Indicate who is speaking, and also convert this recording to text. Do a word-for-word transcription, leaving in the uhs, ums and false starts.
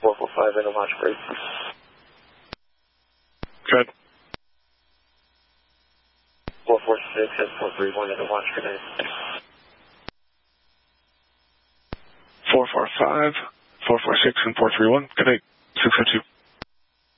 Speaker 1: four four five in the launch break.
Speaker 2: Good.
Speaker 1: four four six and four three one in the launch grenade.
Speaker 2: four four five, four four six, and four three one. Good night. six oh two.